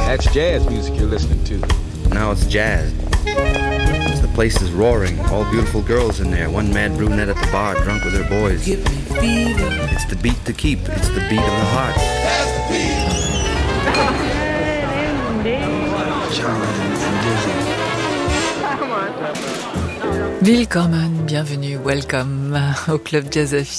That's jazz music you're listening to. Now it's jazz. The place is roaring, all beautiful girls in there. One mad brunette at the bar, drunk with her boys. Give me fever. It's the beat to keep. It's the beat of the heart. That's the beat. Willkommen, bienvenue, welcome au Club Jazz